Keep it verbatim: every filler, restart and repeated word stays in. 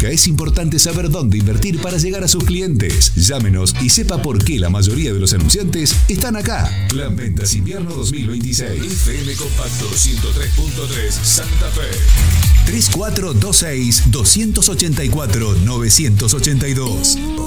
Agencia es importante saber dónde invertir para llegar a sus clientes. Llámenos y sepa por qué la mayoría de los anunciantes están acá. Plan Ventas Invierno dos mil veintiséis. F M Compacto ciento tres punto tres Santa Fe. tres cuatro dos seis, dos ocho cuatro, nueve ocho dos.